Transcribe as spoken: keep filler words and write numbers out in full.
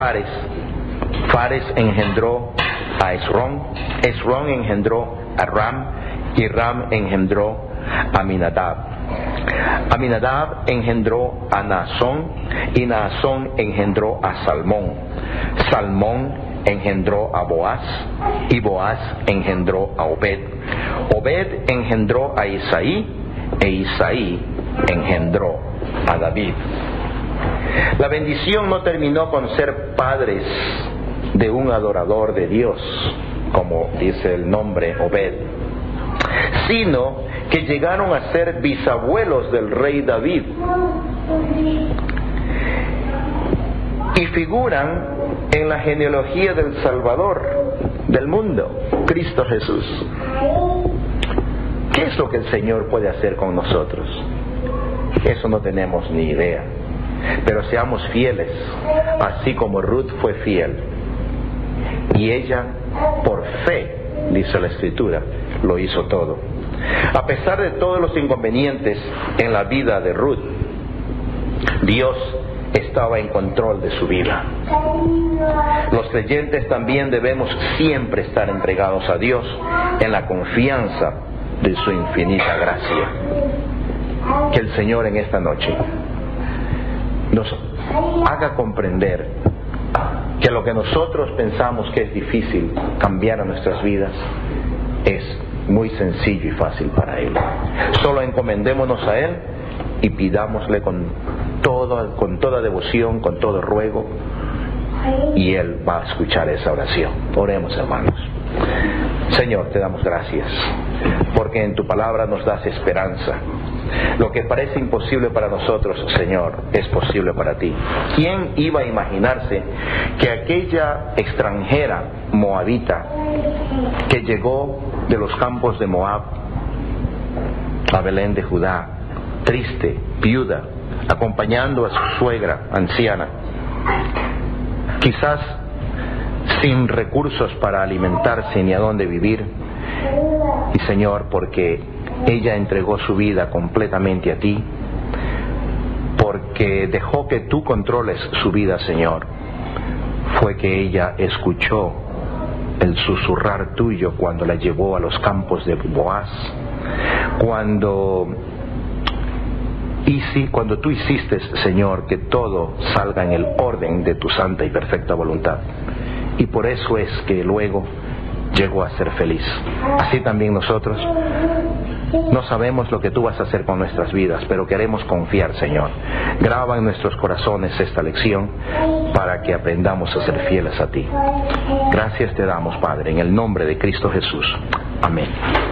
Fares. Fares engendró a Esrón, Esrón engendró a Ram, y Ram engendró a Aminadab. Aminadab engendró a Naasón, y Naasón engendró a Salmón. Salmón engendró a Boaz, y Boaz engendró a Obed. Obed engendró a Isaí, e Isaí engendró a David. La bendición no terminó con ser padres de un adorador de Dios, como dice el nombre Obed, sino que llegaron a ser bisabuelos del rey David y figuran en la genealogía del Salvador del mundo, Cristo Jesús. ¿Qué es lo que el Señor puede hacer con nosotros? Eso no tenemos ni idea. Pero seamos fieles, así como Ruth fue fiel. Y ella, por fe, dice la Escritura, lo hizo todo. A pesar de todos los inconvenientes en la vida de Ruth, Dios estaba en control de su vida. Los creyentes también debemos siempre estar entregados a Dios en la confianza de su infinita gracia. Que el Señor en esta noche nos haga comprender que lo que nosotros pensamos que es difícil cambiar a nuestras vidas es muy sencillo y fácil para Él. Solo encomendémonos a Él y pidámosle con todo, con toda devoción, con todo ruego, y Él va a escuchar esa oración. Oremos, hermanos. Señor, te damos gracias porque en tu palabra nos das esperanza. Lo que parece imposible para nosotros, Señor, es posible para ti. ¿Quién iba a imaginarse que aquella extranjera moabita que llegó de los campos de Moab a Belén de Judá, triste, viuda, acompañando a su suegra anciana, quizás sin recursos para alimentarse ni a dónde vivir, y Señor, porque ella entregó su vida completamente a ti, porque dejó que tú controles su vida, Señor, fue que ella escuchó el susurrar tuyo cuando la llevó a los campos de Boaz, cuando y sí, cuando tú hiciste, Señor, que todo salga en el orden de tu santa y perfecta voluntad, y por eso es que luego llegó a ser feliz. Así también nosotros no sabemos lo que tú vas a hacer con nuestras vidas, pero queremos confiar, Señor. Graba en nuestros corazones esta lección para que aprendamos a ser fieles a ti. Gracias te damos, Padre, en el nombre de Cristo Jesús. Amén.